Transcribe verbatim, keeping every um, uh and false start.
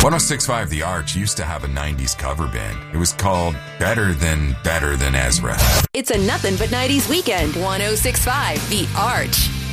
oh six point five The Arch used to have a nineties cover band. It was called Better Than Better Than Ezra. It's a nothing but nineties weekend. one oh six point five The Arch.